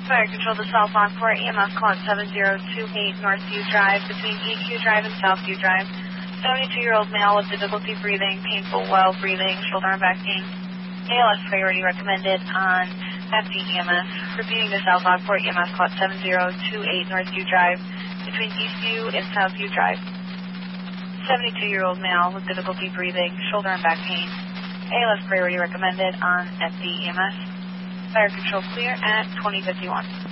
Fire Control to South Lockport, EMS call at 7028 Northview Drive between EQ Drive and Southview Drive. 72-year-old male with difficulty breathing, painful well breathing, shoulder and back pain. ALS priority recommended on FD-EMS. Repeating to South Lockport, EMS call at 7028 Northview Drive between Eastview and Southview Drive. 72-year-old male with difficulty breathing, shoulder and back pain. ALS priority recommended on FD-EMS. Fire Control clear at 2051.